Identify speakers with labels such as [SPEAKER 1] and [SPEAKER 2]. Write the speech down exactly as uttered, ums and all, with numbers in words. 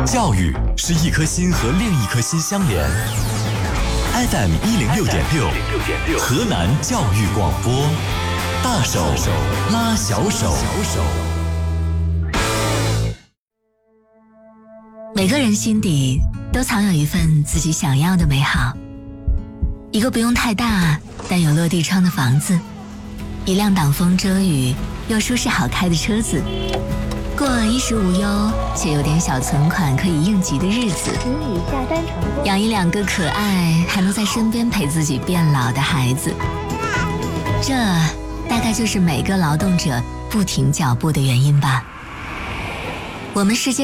[SPEAKER 1] 教育是一颗心和另一颗心相连。F M 一零六点六，河南教育广播，大手拉小手。
[SPEAKER 2] 每个人心底都藏有一份自己想要的美好，一个不用太大但有落地窗的房子，一辆挡风遮雨又舒适好开的车子，过衣食无忧且有点小存款可以应急的日子，
[SPEAKER 3] 请以下单成功，
[SPEAKER 2] 养一两个可爱还能在身边陪自己变老的孩子，这大概就是每个劳动者不停脚步的原因吧。我们世界